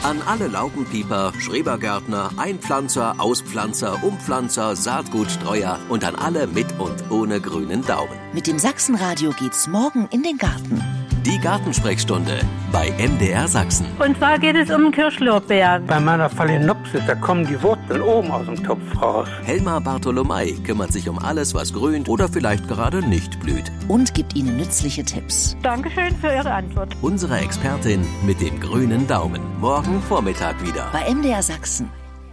An alle Laubenpieper, Schrebergärtner, Einpflanzer, Auspflanzer, Umpflanzer, Saatgutstreuer und an alle mit und ohne grünen Daumen. Mit dem Sachsenradio geht's morgen in den Garten. Die Gartensprechstunde bei MDR Sachsen. Und zwar geht es um Kirschlorbeer. Bei meiner Phalaenopsis, da kommen die Wurzeln oben aus dem Topf raus. Helma Bartolomei kümmert sich um alles, was grünt oder vielleicht gerade nicht blüht. Und gibt Ihnen nützliche Tipps. Dankeschön für Ihre Antwort. Unsere Expertin mit dem grünen Daumen. Morgen Vormittag wieder. Bei MDR Sachsen.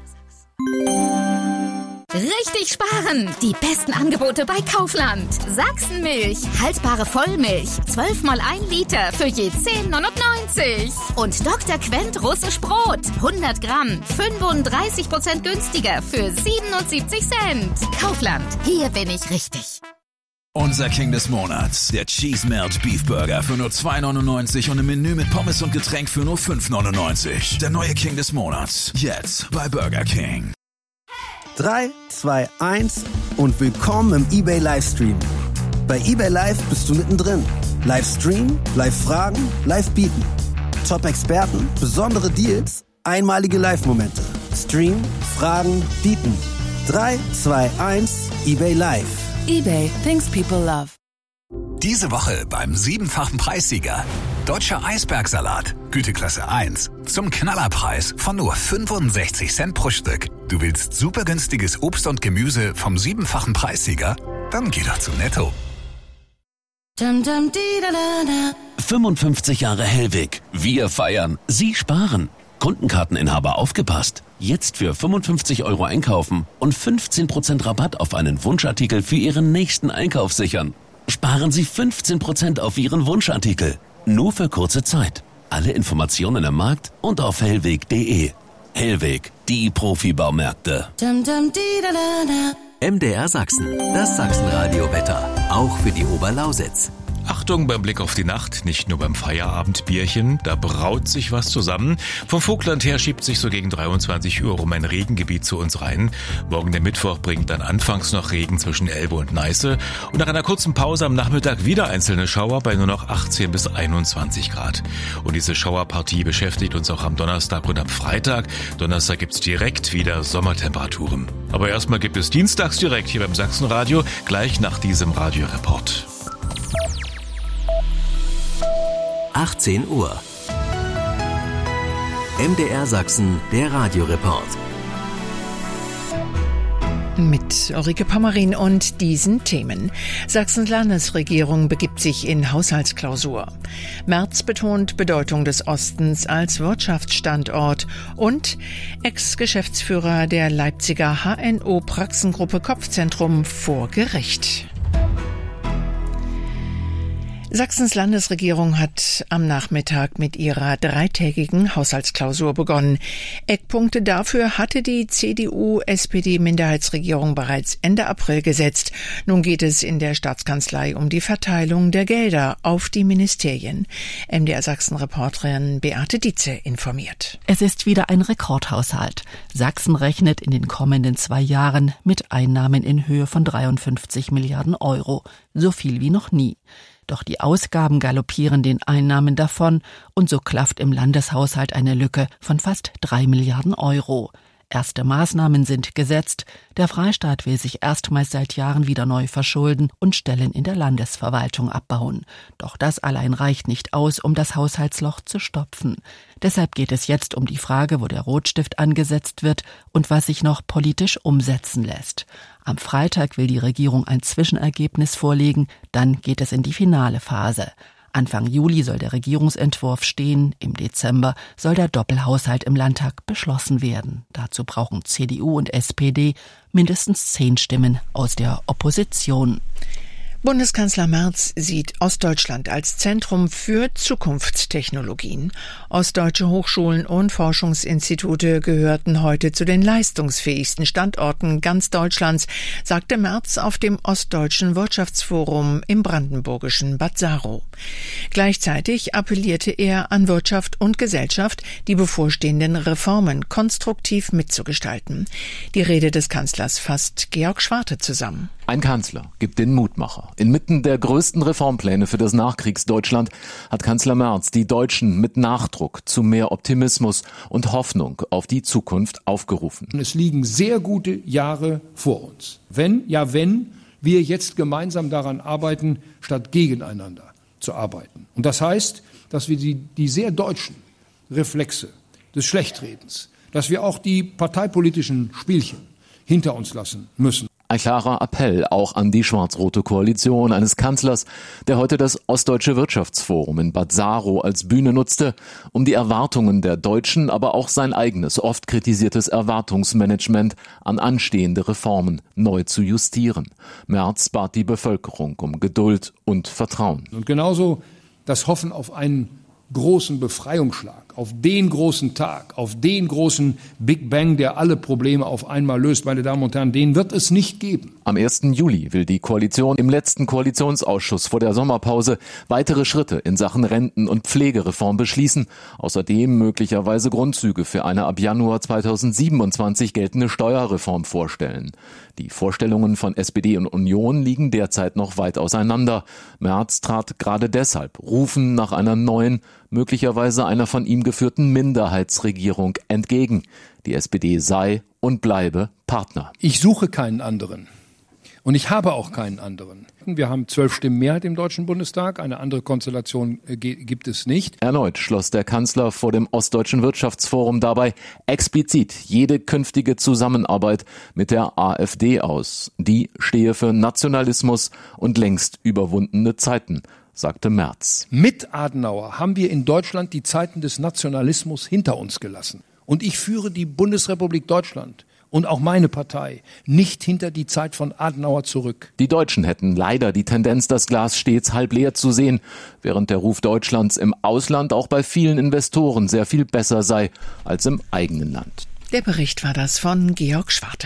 Richtig sparen! Die besten Angebote bei Kaufland. Sachsenmilch, haltbare Vollmilch, 12 mal 1 Liter für je 10,99. Und Dr. Quent russisch Brot, 100 Gramm, 35% günstiger für 77 Cent. Kaufland, hier bin ich richtig. Unser King des Monats, der Cheese Melt Beef Burger für nur 2,99 und im Menü mit Pommes und Getränk für nur 5,99. Der neue King des Monats, jetzt bei Burger King. 3, 2, 1 und willkommen im eBay Livestream. Bei eBay Live bist du mittendrin. Livestream, Live-Fragen, Live-Bieten. Top-Experten, besondere Deals, einmalige Live-Momente. Stream, Fragen, Bieten. 3, 2, 1, eBay Live. eBay, things people love. Diese Woche beim 7-fachen Preissieger. Deutscher Eisbergsalat, Güteklasse 1. Zum Knallerpreis von nur 65 Cent pro Stück. Du willst super günstiges Obst und Gemüse vom 7-fachen Preissieger? Dann geh doch zu Netto. 55 Jahre Hellwig. Wir feiern. Sie sparen. Kundenkarteninhaber aufgepasst. Jetzt für 55 € einkaufen und 15% Rabatt auf einen Wunschartikel für Ihren nächsten Einkauf sichern. Sparen Sie 15% auf Ihren Wunschartikel. Nur für kurze Zeit. Alle Informationen im Markt und auf hellweg.de. Hellweg, die Profibaumärkte. MDR Sachsen, das Sachsenradio-Wetter. Auch für die Oberlausitz. Achtung beim Blick auf die Nacht, nicht nur beim Feierabendbierchen, da braut sich was zusammen. Vom Vogtland her schiebt sich so gegen 23 Uhr um ein Regengebiet zu uns rein. Morgen der Mittwoch bringt dann anfangs noch Regen zwischen Elbe und Neiße und nach einer kurzen Pause am Nachmittag wieder einzelne Schauer bei nur noch 18 bis 21 Grad. Und diese Schauerpartie beschäftigt uns auch am Donnerstag und am Freitag. Donnerstag gibt's direkt wieder Sommertemperaturen. Aber erstmal gibt es dienstags direkt hier beim Sachsenradio, gleich nach diesem Radioreport. 18 Uhr. MDR Sachsen, der Radioreport. Mit Ulrike Pommerin und diesen Themen. Sachsens Landesregierung begibt sich in Haushaltsklausur. Merz betont Bedeutung des Ostens als Wirtschaftsstandort und Ex-Geschäftsführer der Leipziger HNO-Praxengruppe Kopfzentrum vor Gericht. Sachsens Landesregierung hat am Nachmittag mit ihrer 3-tägigen Haushaltsklausur begonnen. Eckpunkte dafür hatte die CDU-SPD-Minderheitsregierung bereits Ende April gesetzt. Nun geht es in der Staatskanzlei um die Verteilung der Gelder auf die Ministerien. MDR Sachsen-Reporterin Beate Dietze informiert. Es ist wieder ein Rekordhaushalt. Sachsen rechnet in den kommenden 2 Jahren mit Einnahmen in Höhe von 53 Milliarden €. So viel wie noch nie. Doch die Ausgaben galoppieren den Einnahmen davon und so klafft im Landeshaushalt eine Lücke von fast 3 Milliarden €. Erste Maßnahmen sind gesetzt. Der Freistaat will sich erstmals seit Jahren wieder neu verschulden und Stellen in der Landesverwaltung abbauen. Doch das allein reicht nicht aus, um das Haushaltsloch zu stopfen. Deshalb geht es jetzt um die Frage, wo der Rotstift angesetzt wird und was sich noch politisch umsetzen lässt. Am Freitag will die Regierung ein Zwischenergebnis vorlegen, dann geht es in die finale Phase. Anfang Juli soll der Regierungsentwurf stehen, im Dezember soll der Doppelhaushalt im Landtag beschlossen werden. Dazu brauchen CDU und SPD mindestens 10 Stimmen aus der Opposition. Bundeskanzler Merz sieht Ostdeutschland als Zentrum für Zukunftstechnologien. Ostdeutsche Hochschulen und Forschungsinstitute gehörten heute zu den leistungsfähigsten Standorten ganz Deutschlands, sagte Merz auf dem Ostdeutschen Wirtschaftsforum im brandenburgischen Bad Saro. Gleichzeitig appellierte er an Wirtschaft und Gesellschaft, die bevorstehenden Reformen konstruktiv mitzugestalten. Die Rede des Kanzlers fasst Georg Schwarte zusammen. Ein Kanzler gibt den Mutmacher. Inmitten der größten Reformpläne für das Nachkriegsdeutschland hat Kanzler Merz die Deutschen mit Nachdruck zu mehr Optimismus und Hoffnung auf die Zukunft aufgerufen. Es liegen sehr gute Jahre vor uns. Wenn wir jetzt gemeinsam daran arbeiten, statt gegeneinander zu arbeiten. Und das heißt, dass wir die sehr deutschen Reflexe des Schlechtredens, dass wir auch die parteipolitischen Spielchen hinter uns lassen müssen. Ein klarer Appell auch an die schwarz-rote Koalition eines Kanzlers, der heute das Ostdeutsche Wirtschaftsforum in Bad Saro als Bühne nutzte, um die Erwartungen der Deutschen, aber auch sein eigenes, oft kritisiertes Erwartungsmanagement an anstehende Reformen neu zu justieren. Merz bat die Bevölkerung um Geduld und Vertrauen. Und genauso das Hoffen auf einen großen Befreiungsschlag, auf den großen Tag, auf den großen Big Bang, der alle Probleme auf einmal löst. Meine Damen und Herren, den wird es nicht geben. Am 1. Juli will die Koalition im letzten Koalitionsausschuss vor der Sommerpause weitere Schritte in Sachen Renten- und Pflegereform beschließen. Außerdem möglicherweise Grundzüge für eine ab Januar 2027 geltende Steuerreform vorstellen. Die Vorstellungen von SPD und Union liegen derzeit noch weit auseinander. Merz trat gerade deshalb Rufen nach einer neuen, möglicherweise einer von ihm geführten Minderheitsregierung entgegen. Die SPD sei und bleibe Partner. Ich suche keinen anderen. Und ich habe auch keinen anderen. Wir haben 12 Stimmen Mehrheit im Deutschen Bundestag. Eine andere Konstellation gibt es nicht. Erneut schloss der Kanzler vor dem Ostdeutschen Wirtschaftsforum dabei explizit jede künftige Zusammenarbeit mit der AfD aus. Die stehe für Nationalismus und längst überwundene Zeiten, sagte Merz. Mit Adenauer haben wir in Deutschland die Zeiten des Nationalismus hinter uns gelassen. Und ich führe die Bundesrepublik Deutschland und auch meine Partei nicht hinter die Zeit von Adenauer zurück. Die Deutschen hätten leider die Tendenz, das Glas stets halb leer zu sehen, während der Ruf Deutschlands im Ausland auch bei vielen Investoren sehr viel besser sei als im eigenen Land. Der Bericht war das von Georg Schwarte.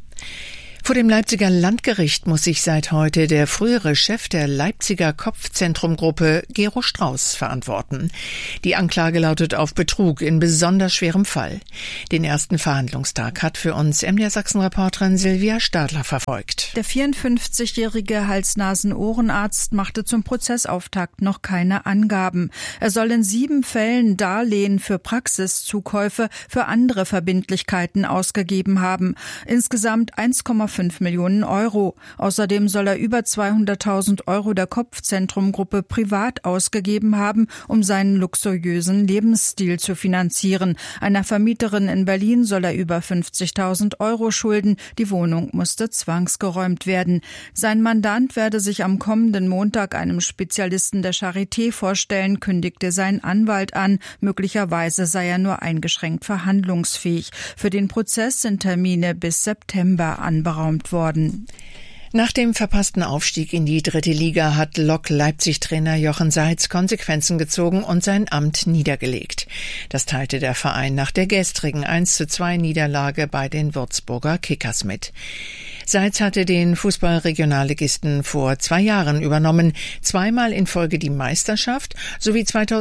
Vor dem Leipziger Landgericht muss sich seit heute der frühere Chef der Leipziger Kopfzentrumgruppe, Gero Strauß, verantworten. Die Anklage lautet auf Betrug in besonders schwerem Fall. Den ersten Verhandlungstag hat für uns MDR Sachsen-Reporterin Silvia Stadler verfolgt. Der 54-jährige Hals-Nasen-Ohrenarzt machte zum Prozessauftakt noch keine Angaben. Er soll in 7 Fällen Darlehen für Praxiszukäufe für andere Verbindlichkeiten ausgegeben haben. Insgesamt 1,5 Millionen Euro. Außerdem soll er über 200.000 Euro der Kopfzentrumgruppe privat ausgegeben haben, um seinen luxuriösen Lebensstil zu finanzieren. Einer Vermieterin in Berlin soll er über 50.000 Euro schulden. Die Wohnung musste zwangsgeräumt werden. Sein Mandant werde sich am kommenden Montag einem Spezialisten der Charité vorstellen, kündigte sein Anwalt an. Möglicherweise sei er nur eingeschränkt verhandlungsfähig. Für den Prozess sind Termine bis September anberaumt worden. Nach dem verpassten Aufstieg in die 3. Liga hat Lok Leipzig-Trainer Jochen Seitz Konsequenzen gezogen und sein Amt niedergelegt. Das teilte der Verein nach der gestrigen 1:2 Niederlage bei den Würzburger Kickers mit. Seitz hatte den Fußball-Regionalligisten vor 2 Jahren übernommen, 2-mal in Folge die Meisterschaft sowie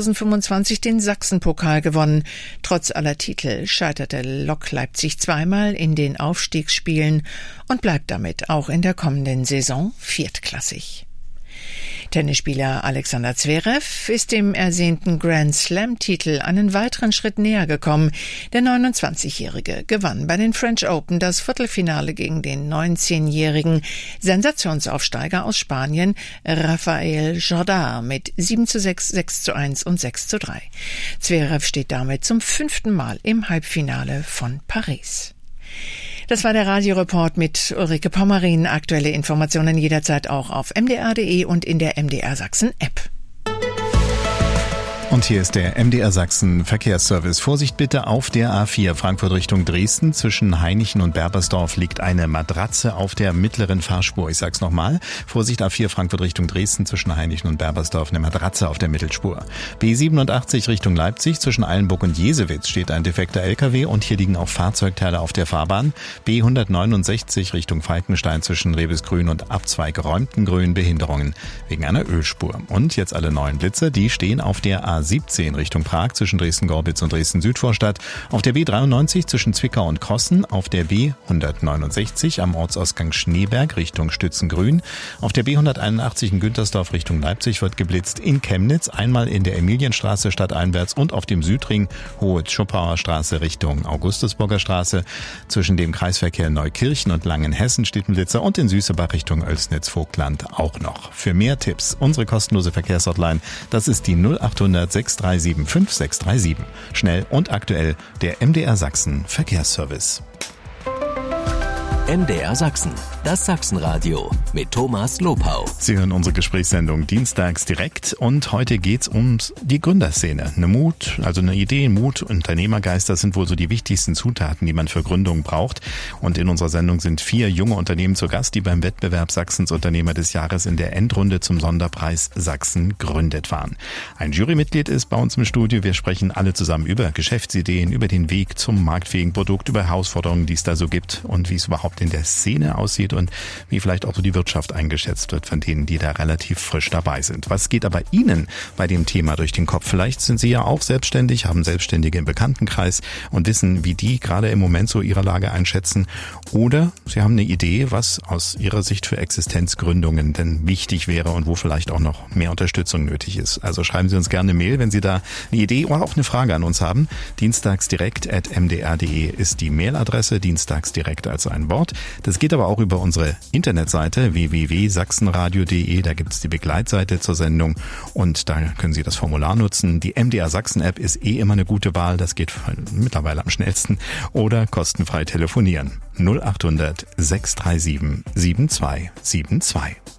2025 den Sachsenpokal gewonnen. Trotz aller Titel scheiterte Lok Leipzig 2-mal in den Aufstiegsspielen und bleibt damit auch in der kommenden Saison viertklassig. Tennisspieler Alexander Zverev ist dem ersehnten Grand-Slam-Titel einen weiteren Schritt näher gekommen. Der 29-Jährige gewann bei den French Open das Viertelfinale gegen den 19-jährigen Sensationsaufsteiger aus Spanien Rafael Jordán mit 7:6, 6:1 und 6:3. Zverev steht damit zum 5. Mal im Halbfinale von Paris. Das war der Radioreport mit Ulrike Pommerin. Aktuelle Informationen jederzeit auch auf mdr.de und in der MDR Sachsen App. Und hier ist der MDR Sachsen Verkehrsservice. Vorsicht bitte auf der A4 Frankfurt Richtung Dresden. Zwischen Hainichen und Berbersdorf liegt eine Matratze auf der mittleren Fahrspur. Ich sag's nochmal. Vorsicht A4 Frankfurt Richtung Dresden. Zwischen Hainichen und Berbersdorf eine Matratze auf der Mittelspur. B87 Richtung Leipzig. Zwischen Eilenburg und Jesewitz steht ein defekter LKW und hier liegen auch Fahrzeugteile auf der Fahrbahn. B169 Richtung Falkenstein. Zwischen Rebesgrün und Abzweig Räumtengrün Behinderungen wegen einer Ölspur. Und jetzt alle neuen Blitze, die stehen auf der A7 A17 Richtung Prag zwischen Dresden-Gorbitz und Dresden-Südvorstadt, auf der B93 zwischen Zwickau und Kossen, auf der B169 am Ortsausgang Schneeberg Richtung Stützengrün, auf der B181 in Güntersdorf Richtung Leipzig wird geblitzt, in Chemnitz einmal in der Emilienstraße stadteinwärts und auf dem Südring Hohe Zschopauer Straße Richtung Augustusburger Straße. Zwischen dem Kreisverkehr Neukirchen und Langenhessen steht ein Blitzer und in Süßebach Richtung Oelsnitz-Vogtland auch noch. Für mehr Tipps unsere kostenlose Verkehrshotline, das ist die 0800 637 5637. Schnell und aktuell der MDR Sachsen Verkehrsservice. MDR Sachsen, das Sachsenradio mit Thomas Lopau. Sie hören unsere Gesprächssendung dienstags direkt und heute geht's um die Gründerszene. Eine Idee, Mut, Unternehmergeist, das sind wohl so die wichtigsten Zutaten, die man für Gründung braucht. Und in unserer Sendung sind 4 junge Unternehmen zu Gast, die beim Wettbewerb Sachsens Unternehmer des Jahres in der Endrunde zum Sonderpreis Sachsen gründet waren. Ein Jurymitglied ist bei uns im Studio. Wir sprechen alle zusammen über Geschäftsideen, über den Weg zum marktfähigen Produkt, über Herausforderungen, die es da so gibt und wie es überhaupt in der Szene aussieht und wie vielleicht auch so die Wirtschaft eingeschätzt wird von denen, die da relativ frisch dabei sind. Was geht aber Ihnen bei dem Thema durch den Kopf? Vielleicht sind Sie ja auch selbstständig, haben Selbstständige im Bekanntenkreis und wissen, wie die gerade im Moment so ihre Lage einschätzen. Oder Sie haben eine Idee, was aus Ihrer Sicht für Existenzgründungen denn wichtig wäre und wo vielleicht auch noch mehr Unterstützung nötig ist. Also schreiben Sie uns gerne eine Mail, wenn Sie da eine Idee oder auch eine Frage an uns haben. dienstagsdirekt@mdr.de ist die Mailadresse, dienstagsdirekt als ein Wort. Das geht aber auch über unsere Internetseite www.sachsenradio.de. Da gibt es die Begleitseite zur Sendung und da können Sie das Formular nutzen. Die MDR Sachsen App ist immer eine gute Wahl. Das geht mittlerweile am schnellsten. Oder kostenfrei telefonieren. 0800 637 7272.